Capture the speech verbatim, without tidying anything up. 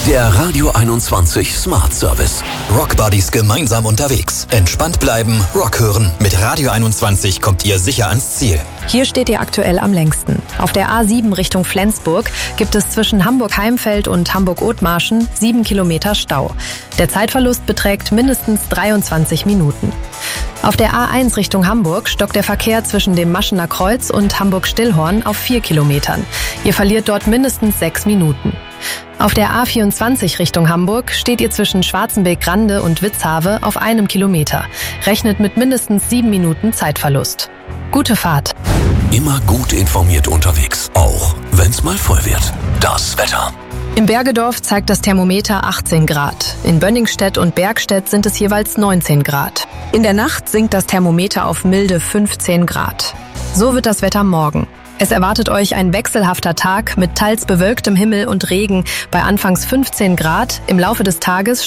Der Radio einundzwanzig Smart Service. Rockbuddies gemeinsam unterwegs. Entspannt bleiben, Rock hören. Mit Radio einundzwanzig kommt ihr sicher ans Ziel. Hier steht ihr aktuell am längsten. Auf der A sieben Richtung Flensburg gibt es zwischen Hamburg-Heimfeld und Hamburg-Othmarschen sieben Kilometer Stau. Der Zeitverlust beträgt mindestens dreiundzwanzig Minuten. Auf der A eins Richtung Hamburg stockt der Verkehr zwischen dem Maschener Kreuz und Hamburg-Stillhorn auf vier Kilometern. Ihr verliert dort mindestens sechs Minuten. Auf der A vierundzwanzig Richtung Hamburg steht ihr zwischen Schwarzenbeek-Grande und Witzhave auf einem Kilometer. Rechnet mit mindestens sieben Minuten Zeitverlust. Gute Fahrt. Immer gut informiert unterwegs, auch wenn's mal voll wird. Das Wetter. Im Bergedorf zeigt das Thermometer achtzehn Grad. In Bönningstedt und Bergstedt sind es jeweils neunzehn Grad. In der Nacht sinkt das Thermometer auf milde fünfzehn Grad. So wird das Wetter morgen. Es erwartet euch ein wechselhafter Tag mit teils bewölktem Himmel und Regen bei anfangs fünfzehn Grad. Im Laufe des Tages